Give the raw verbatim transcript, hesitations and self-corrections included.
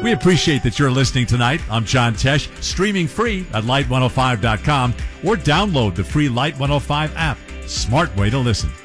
We appreciate that you're listening tonight. I'm John Tesh, streaming free at light one oh five dot com or download the free Light one oh five app. Smart way to listen.